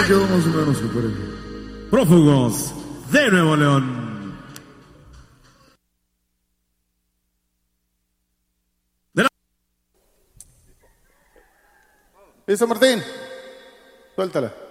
quedó más o menos por ahí. Prófugos de Nuevo León. ¿Listo, Martín? Suéltala.